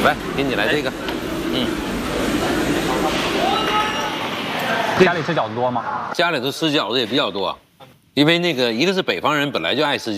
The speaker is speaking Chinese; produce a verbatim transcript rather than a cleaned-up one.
来，给你来这个。嗯。 家里吃饺子多吗？ 家里头吃饺子也比较多，因为那个一个是北方人本来就爱吃